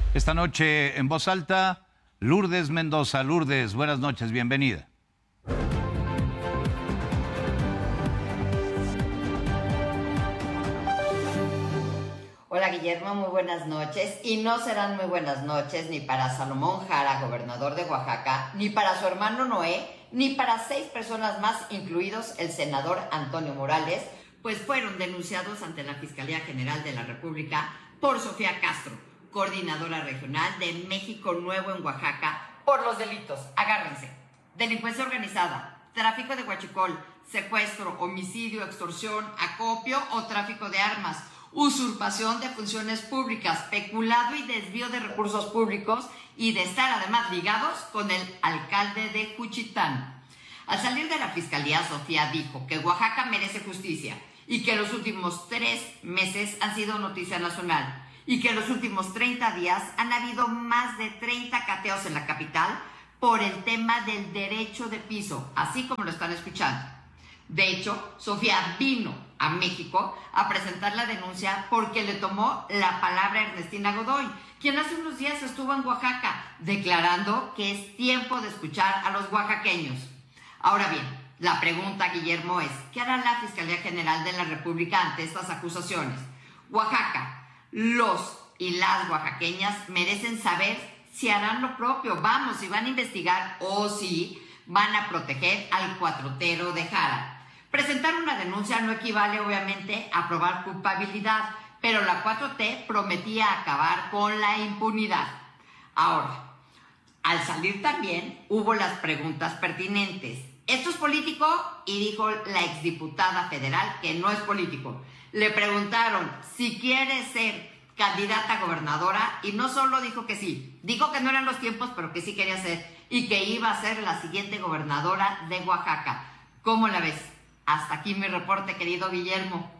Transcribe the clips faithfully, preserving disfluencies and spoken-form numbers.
Esta noche en voz alta, Lourdes Mendoza. Lourdes, buenas noches, bienvenida. Hola Guillermo, muy buenas noches. Y no serán muy buenas noches ni para Salomón Jara, gobernador de Oaxaca, ni para su hermano Noé, ni para seis personas más, incluidos el senador Antonio Morales, pues fueron denunciados ante la Fiscalía General de la República por Sofía Castro, coordinadora regional de México Nuevo en Oaxaca, por los delitos, agárrense, delincuencia organizada, tráfico de huachicol, secuestro, homicidio, extorsión, acopio o tráfico de armas, usurpación de funciones públicas, peculado y desvío de recursos públicos y de estar además ligados con el alcalde de Juchitán. Al salir de la fiscalía, Sofía dijo que Oaxaca merece justicia y que los últimos tres meses han sido noticia nacional y que en los últimos treinta días han habido más de treinta cateos en la capital por el tema del derecho de piso, así como lo están escuchando. De hecho, Sofía vino a México a presentar la denuncia porque le tomó la palabra a Ernestina Godoy, quien hace unos días estuvo en Oaxaca declarando que es tiempo de escuchar a los oaxaqueños. Ahora bien, la pregunta, Guillermo, es ¿qué hará la Fiscalía General de la República ante estas acusaciones? Oaxaca, los y las oaxaqueñas merecen saber si harán lo propio, vamos, si van a investigar o si van a proteger al cuatrotero de Jara. Presentar una denuncia no equivale obviamente a probar culpabilidad, pero la cuatro T prometía acabar con la impunidad. Ahora, al salir también hubo las preguntas pertinentes. ¿Esto es político? Y dijo la exdiputada federal que no es político. Le preguntaron si quiere ser candidata a gobernadora y no solo dijo que sí, dijo que no eran los tiempos, pero que sí quería ser y que iba a ser la siguiente gobernadora de Oaxaca. ¿Cómo la ves? Hasta aquí mi reporte, querido Guillermo.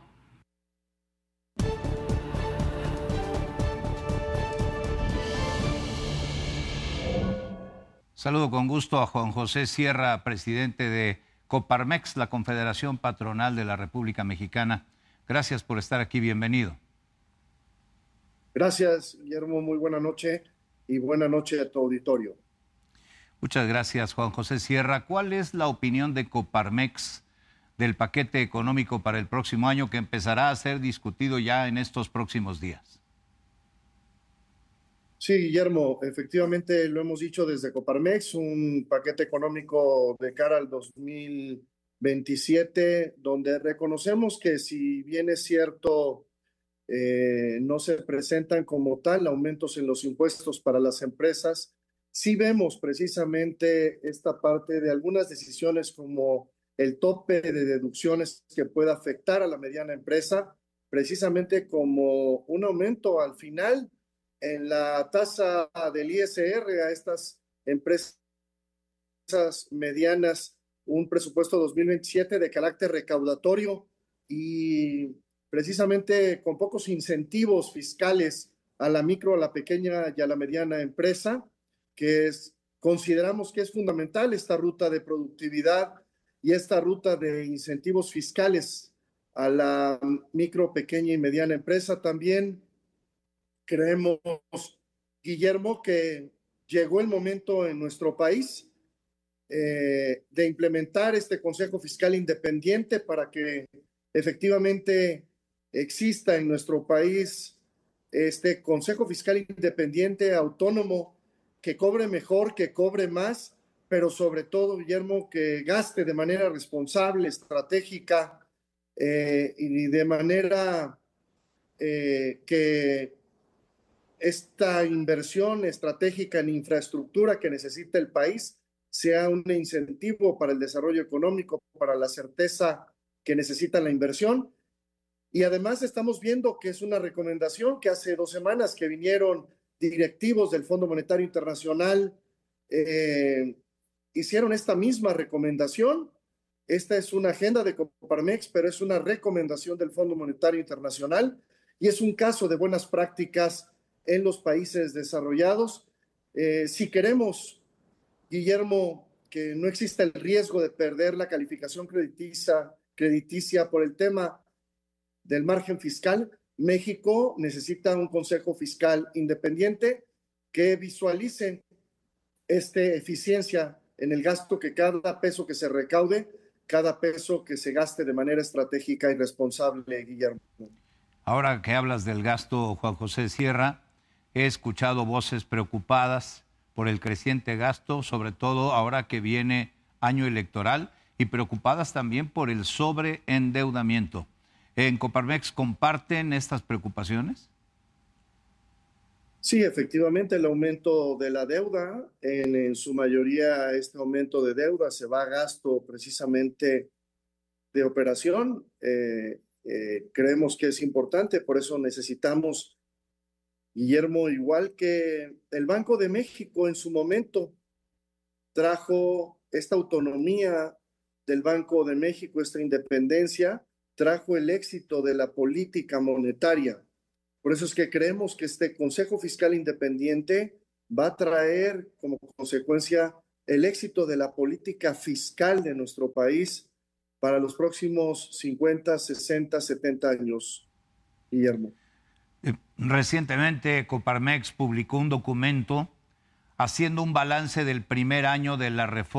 Saludo con gusto a Juan José Sierra, presidente de Coparmex, la Confederación Patronal de la República Mexicana. Gracias por estar aquí, bienvenido. Gracias, Guillermo, muy buena noche y buena noche a tu auditorio. Muchas gracias, Juan José Sierra. ¿Cuál es la opinión de Coparmex del paquete económico para el próximo año que empezará a ser discutido ya en estos próximos días? Sí, Guillermo, efectivamente lo hemos dicho desde Coparmex, un paquete económico de cara al dos mil veintisiete, donde reconocemos que si bien es cierto, eh, no se presentan como tal aumentos en los impuestos para las empresas, sí vemos precisamente esta parte de algunas decisiones como el tope de deducciones que pueda afectar a la mediana empresa, precisamente como un aumento al final en la tasa del I S R a estas empresas medianas, un presupuesto dos mil veintisiete de carácter recaudatorio y precisamente con pocos incentivos fiscales a la micro, a la pequeña y a la mediana empresa, que es, consideramos que es fundamental esta ruta de productividad y esta ruta de incentivos fiscales a la micro, pequeña y mediana empresa. También creemos, Guillermo, que llegó el momento en nuestro país eh, de implementar este Consejo Fiscal Independiente para que efectivamente exista en nuestro país este Consejo Fiscal Independiente autónomo que cobre mejor, que cobre más, pero sobre todo, Guillermo, que gaste de manera responsable, estratégica eh, y de manera eh, que esta inversión estratégica en infraestructura que necesita el país sea un incentivo para el desarrollo económico, para la certeza que necesita la inversión. Y además estamos viendo que es una recomendación que hace dos semanas que vinieron directivos del Fondo Monetario Internacional, eh, hicieron esta misma recomendación. Esta es una agenda de Coparmex, pero es una recomendación del Fondo Monetario Internacional y es un caso de buenas prácticas en los países desarrollados. Eh, si queremos, Guillermo, que no exista el riesgo de perder la calificación crediticia, crediticia por el tema del margen fiscal, México necesita un consejo fiscal independiente que visualicen esta eficiencia en el gasto, que cada peso que se recaude, cada peso que se gaste de manera estratégica y responsable, Guillermo. Ahora que hablas del gasto, Juan José Sierra, he escuchado voces preocupadas por el creciente gasto, sobre todo ahora que viene año electoral, y preocupadas también por el sobreendeudamiento. ¿En Coparmex comparten estas preocupaciones? Sí, efectivamente, el aumento de la deuda, en, en su mayoría este aumento de deuda se va a gasto precisamente de operación. Eh, eh, creemos que es importante, por eso necesitamos, Guillermo, igual que el Banco de México en su momento trajo esta autonomía del Banco de México, esta independencia, trajo el éxito de la política monetaria. Por eso es que creemos que este Consejo Fiscal Independiente va a traer como consecuencia el éxito de la política fiscal de nuestro país para los próximos cincuenta, sesenta, setenta años, Guillermo. Recientemente Coparmex publicó un documento haciendo un balance del primer año de la reforma